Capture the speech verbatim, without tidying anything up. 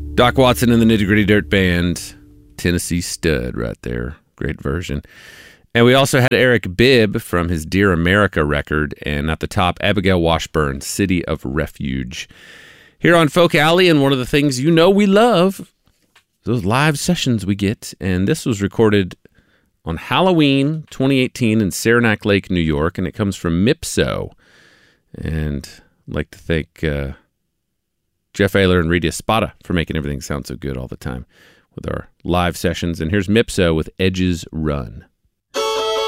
Doc Watson and the Nitty Gritty Dirt Band, Tennessee Stud right there. Great version. And we also had Eric Bibb from his Dear America record, and at the top, Abigail Washburn, City of Refuge. Here on Folk Alley, and one of the things you know we love, those live sessions we get. And this was recorded on Halloween twenty eighteen in Saranac Lake, New York, and it comes from Mipso. And I'd like to thank uh, Jeff Ayler and Rita Espada for making everything sound so good all the time with our live sessions. And here's Mipso with Edges Run.